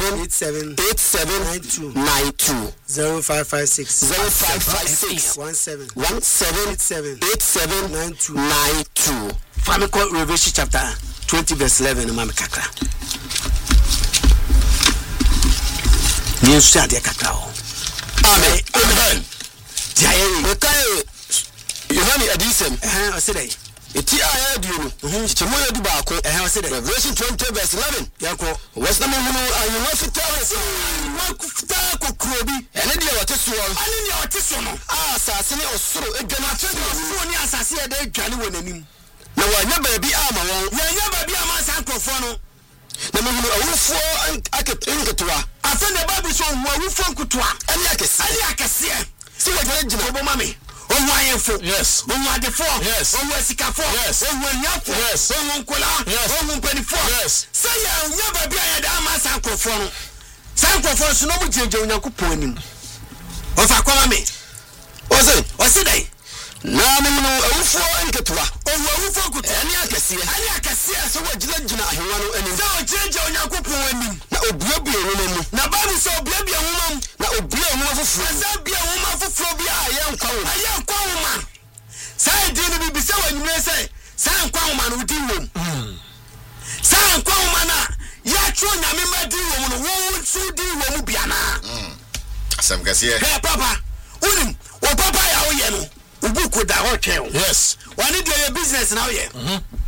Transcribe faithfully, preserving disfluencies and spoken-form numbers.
seven eight seven eight seven nine two nine two zero five five six zero five five six one seven one seven eight seven eight seven nine two nine two. Family Revelation chapter twenty verse eleven. Mama kakra. You said the kakra. Amen. Amen. Jai. Okay. You honey adisem. Eh, I said Eti aya diunu. Mhm. Chemo yadu baako. Eh, I said Revelation twenty verse eleven. Yako. What's the name of ayu hospital? Wakufuta kokrobi. Ene dia wate so. Ani ni wate so no. Ah, asase ne osoro edwana So ni asase e dey dwane wonanim. Na wanya baabi ama won. Yanya baabi ama san krofo no. Na mahunu awufo aketewa. Afa na babu so awufo nkutoa. Ani akese. Ani akese. Si wajina jina. Obo mami. Owo ayefo. Yes. Owo adefo. Yes. Owo esikafo. Yes. Owo nyafo. Yes. Owo nkola. Yes. Owo mpanifo. Yes. Say ya nya baabi ayada ama san krofo no. San krofo so no mu jeje onyankopon anim. Ofa kwa mami. Ose. Ose dai. Na mahunu awufo nketewa. Owo awufo nkutoa. Ani akese. Ani akese. So wajina jina ahwa no anim. So jeje onyankopon anim. Na obuabue no mu. Na babu so obuabue nwoma. Na obua nwoma foforo. Asa bia nwoma foforo bia Aye nkwa wo. Aye nkwa wo ma. Sai di ni bibi se wanyumre se. Sai nkwa wo ma no di wom. Mm. Sai nkwa wo ma na ya tro nyame ma di wom no wo su di wom bia na. Mm. Asem kase ye. Hey papa, unim, wo papa ya wo ye no. Ubuku da ho twen. Yes. Wani de your business na wo ye. Mhm.